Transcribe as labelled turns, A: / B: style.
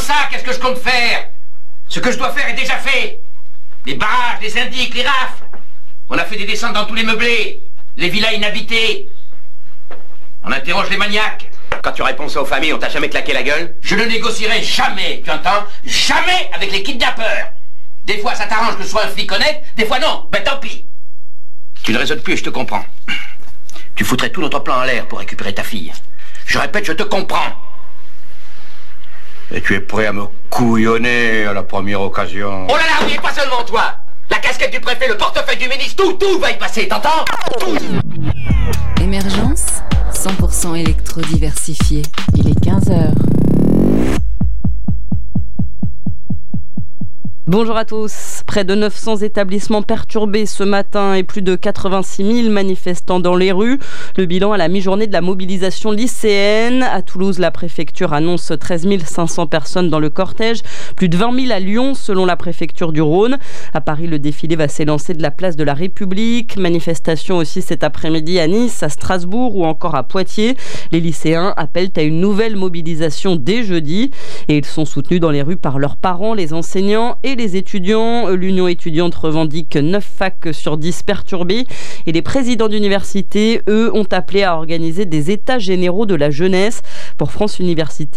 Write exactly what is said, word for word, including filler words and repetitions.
A: ça, qu'est-ce que je compte faire? Ce que je dois faire est déjà fait. Les barrages, les indiques, les rafles. On a fait des descentes dans tous les meublés, les villas inhabitées. On interroge les maniaques.
B: Quand tu réponds ça aux familles, on t'a jamais claqué la gueule?
A: Je ne négocierai jamais, tu entends? Jamais avec les kidnappeurs. Des fois ça t'arrange que je sois un flic honnête, des fois non, ben tant pis. Tu ne raisonnes plus et je te comprends. Tu foutrais tout notre plan en l'air pour récupérer ta fille. Je répète, je te comprends.
C: Et tu es prêt à me couillonner à la première occasion.
B: Oh là là, oui, et pas seulement toi. La casquette du préfet, le portefeuille du ministre, tout, tout va y passer, t'entends? Tout.
D: Émergence, cent pour cent électro-diversifié. Il est quinze heures.
E: Bonjour à tous. Près de neuf cents établissements perturbés ce matin et plus de quatre-vingt-six mille manifestants dans les rues. Le bilan à la mi-journée de la mobilisation lycéenne. À Toulouse, la préfecture annonce treize mille cinq cents personnes dans le cortège. Plus de vingt mille à Lyon, selon la préfecture du Rhône. À Paris, le défilé va s'élancer de la place de la République. Manifestation aussi cet après-midi à Nice, à Strasbourg ou encore à Poitiers. Les lycéens appellent à une nouvelle mobilisation dès jeudi. Et ils sont soutenus dans les rues par leurs parents, les enseignants et les étudiants. L'Union étudiante revendique neuf facs sur dix perturbés et les présidents d'université, eux, ont appelé à organiser des états généraux de la jeunesse. Pour France Université,